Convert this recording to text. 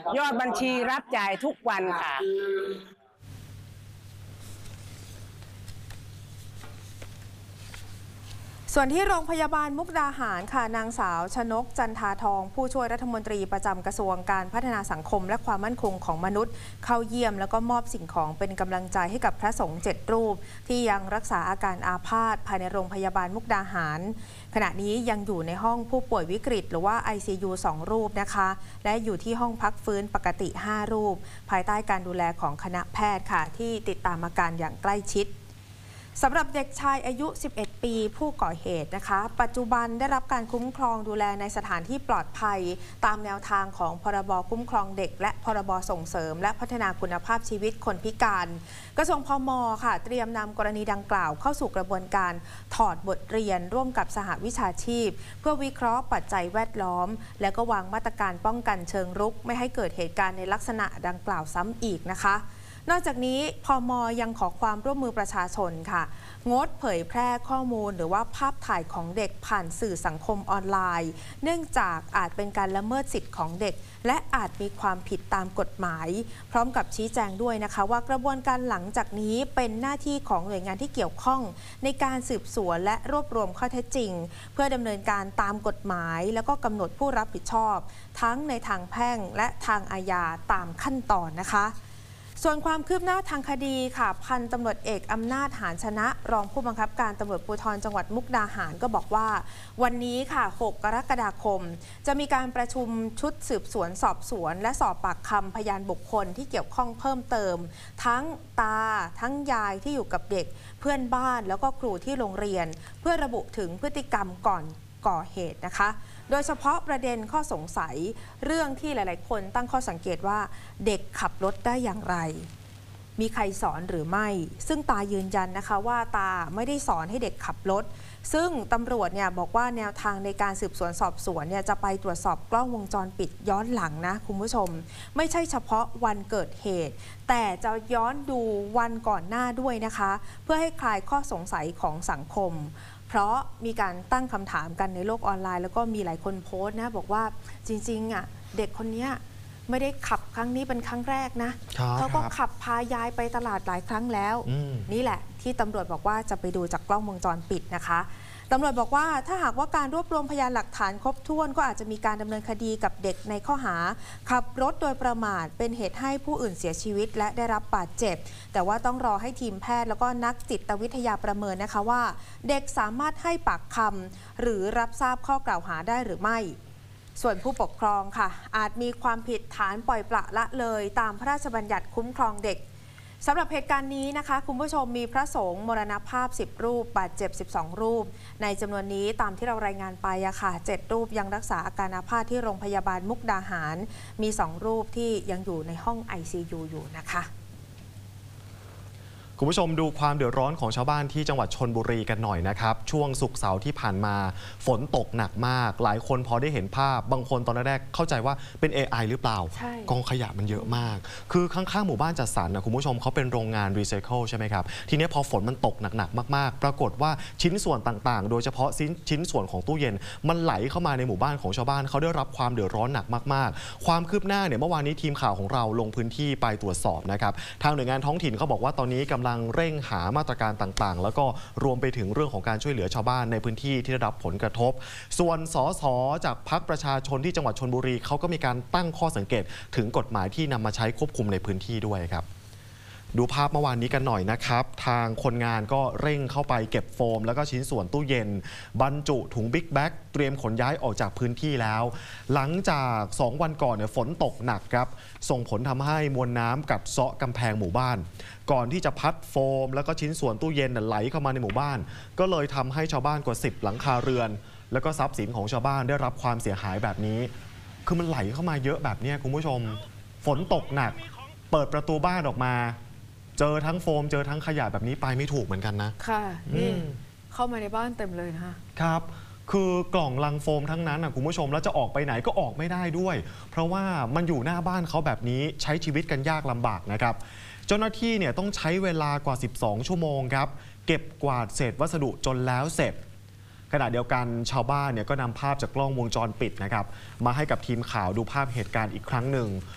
ยอดบัญชีรับจ่ายทุกวันค่ะส่วนที่โรงพยาบาลมุกดาหารค่ะนางสาวชนกจันทาทองผู้ช่วยรัฐมนตรีประจำกระทรวงการพัฒนาสังคมและความมั่นคงของมนุษย์เข้าเยี่ยมแล้วก็มอบสิ่งของเป็นกำลังใจให้กับพระสงฆ์7 รูปที่ยังรักษาอาการอาพาธภายในโรงพยาบาลมุกดาหารขณะนี้ยังอยู่ในห้องผู้ป่วยวิกฤตหรือว่า ICU 2 รูปนะคะและอยู่ที่ห้องพักฟื้นปกติ5 รูปภายใต้การดูแลของคณะแพทย์ค่ะที่ติดตามอาการอย่างใกล้ชิดสำหรับเด็กชายอายุ 11 ปีผู้ก่อเหตุนะคะปัจจุบันได้รับการคุ้มครองดูแลในสถานที่ปลอดภัยตามแนวทางของพรบคุ้มครองเด็กและพรบส่งเสริมและพัฒนาคุณภาพชีวิตคนพิการกระทรวงพม.ค่ะเตรียมนำกรณีดังกล่าวเข้าสู่กระบวนการถอดบทเรียนร่วมกับสหวิชาชีพเพื่อวิเคราะห์ปัจจัยแวดล้อมและก็วางมาตรการป้องกันเชิงรุกไม่ให้เกิดเหตุการณ์ในลักษณะดังกล่าวซ้ำอีกนะคะนอกจากนี้พม.ยังขอความร่วมมือประชาชนค่ะงดเผยแพร่ข้อมูลหรือว่าภาพถ่ายของเด็กผ่านสื่อสังคมออนไลน์เนื่องจากอาจเป็นการละเมิดสิทธิ์ของเด็กและอาจมีความผิดตามกฎหมายพร้อมกับชี้แจงด้วยนะคะว่ากระบวนการหลังจากนี้เป็นหน้าที่ของหน่วยงานที่เกี่ยวข้องในการสืบสวนและรวบรวมข้อเท็จจริงเพื่อดำเนินการตามกฎหมายแล้วก็กำหนดผู้รับผิดชอบทั้งในทางแพ่งและทางอาญาตามขั้นตอนนะคะส่วนความคืบหน้าทางคดีค่ะพันตำรวจเอกอำนาจหาญชนะรองผู้บังคับการตำรวจภูธรจังหวัดมุกดาหารก็บอกว่าวันนี้ค่ะ6 กรกฎาคมจะมีการประชุมชุดสืบสวนสอบสวนและสอบปากคำพยานบุคคลที่เกี่ยวข้องเพิ่มเติมทั้งตาทั้งยายที่อยู่กับเด็กเพื่อนบ้านแล้วก็ครูที่โรงเรียนเพื่อระบุถึงพฤติกรรมก่อนก่อเหตุนะคะโดยเฉพาะประเด็นข้อสงสัยเรื่องที่หลายๆคนตั้งข้อสังเกตว่าเด็กขับรถได้อย่างไรมีใครสอนหรือไม่ซึ่งตายืนยันนะคะว่าตาไม่ได้สอนให้เด็กขับรถซึ่งตำรวจเนี่ยบอกว่าแนวทางในการสืบสวนสอบสวนเนี่ยจะไปตรวจสอบกล้องวงจรปิดย้อนหลังนะคุณผู้ชมไม่ใช่เฉพาะวันเกิดเหตุแต่จะย้อนดูวันก่อนหน้าด้วยนะคะเพื่อให้คลายข้อสงสัยของสังคมเพราะมีการตั้งคำถามกันในโลกออนไลน์แล้วก็มีหลายคนโพสต์นะบอกว่าจริงๆอ่ะเด็กคนนี้ไม่ได้ขับครั้งนี้เป็นครั้งแรกนะเขาก็ขับพายายไปตลาดหลายครั้งแล้วนี่แหละที่ตำรวจบอกว่าจะไปดูจากกล้องวงจรปิดนะคะตำรวจบอกว่าถ้าหากว่าการรวบรวมพยานหลักฐานครบถ้วนก็อาจจะมีการดำเนินคดีกับเด็กในข้อหาขับรถโดยประมาทเป็นเหตุให้ผู้อื่นเสียชีวิตและได้รับบาดเจ็บแต่ว่าต้องรอให้ทีมแพทย์แล้วก็นักจิตวิทยาประเมินนะคะว่าเด็กสามารถให้ปากคำหรือรับทราบข้อกล่าวหาได้หรือไม่ส่วนผู้ปกครองค่ะอาจมีความผิดฐานปล่อยปละละเลยตามพระราชบัญญัติคุ้มครองเด็กสำหรับเหตุการณ์นี้นะคะคุณผู้ชมมีพระสงฆ์มรณภาพ10 รูปบาดเจ็บ12 รูปในจำนวนนี้ตามที่เรารายงานไปค่ะ7 รูปยังรักษาอาการอาภาษที่โรงพยาบาลมุกดาหารมี2 รูปที่ยังอยู่ในห้อง ICU อยู่นะคะคุณผู้ชมดูความเดือดร้อนของชาวบ้านที่จังหวัดชลบุรีกันหน่อยนะครับช่วงศุกร์เสาร์ที่ผ่านมาฝนตกหนักมากหลายคนพอได้เห็นภาพบางคนตอนแรกเข้าใจว่าเป็น AI หรือเปล่ากองขยะมันเยอะมากคือข้างๆหมู่บ้านจัดสรรนะคุณผู้ชมเขาเป็นโรงงานรีไซเคิลใช่ไหมครับทีนี้พอฝนมันตกหนักๆมากๆปรากฏว่าชิ้นส่วนต่างๆโดยเฉพาะชิ้นส่วนของตู้เย็นมันไหลเข้ามาในหมู่บ้านของชาวบ้านเขาได้รับความเดือดร้อนหนักมากๆความคืบหน้าเนี่ยเมื่อวานนี้ทีมข่าวของเราลงพื้นที่ไปตรวจสอบนะครับทางหน่วยงานท้องถิ่นเขาบอกว่าตอนนี้กำลังเร่งหามาตรการต่างๆแล้วก็รวมไปถึงเรื่องของการช่วยเหลือชาวบ้านในพื้นที่ที่ได้รับผลกระทบส่วนสสจากพรรคประชาชนที่จังหวัดชลบุรีเขาก็มีการตั้งข้อสังเกตถึงกฎหมายที่นำมาใช้ควบคุมในพื้นที่ด้วยครับดูภาพเมื่อวานนี้กันหน่อยนะครับทางคนงานก็เร่งเข้าไปเก็บโฟมแล้วก็ชิ้นส่วนตู้เย็นบรรจุถุงบิ๊กแบ็กเตรียมขนย้ายออกจากพื้นที่แล้วหลังจาก2 วันก่อนเนี่ยฝนตกหนักครับส่งผลทำให้มวลน้ำกัดเซาะกำแพงหมู่บ้านก่อนที่จะพัดโฟมแล้วก็ชิ้นส่วนตู้เย็นไหลเข้ามาในหมู่บ้านก็เลยทำให้ชาวบ้านกว่า10 หลังคาเรือนแล้วก็ทรัพย์สินของชาวบ้านได้รับความเสียหายแบบนี้คือมันไหลเข้ามาเยอะแบบนี้คุณผู้ชมฝนตกหนักเปิดประตูบ้านออกมาเจอทั้งโฟมเจอทั้งขยะแบบนี้ไปไม่ถูกเหมือนกันนะค่ะนี่เข้ามาในบ้านเต็มเลยนะคะครับคือกล่องลังโฟมทั้งนั้นนะคุณผู้ชมแล้วจะออกไปไหนก็ออกไม่ได้ด้วยเพราะว่ามันอยู่หน้าบ้านเขาแบบนี้ใช้ชีวิตกันยากลำบากนะครับเจ้าหน้าที่เนี่ยต้องใช้เวลากว่า12 ชั่วโมงครับเก็บกวาดเศษวัสดุจนแล้วเสร็จขณะเดียวกันชาวบ้านเนี่ยก็นำภาพจากกล้องวงจรปิดนะครับมาให้กับทีมข่าวดูภาพเหตุการณ์อีกครั้งหนึ่ง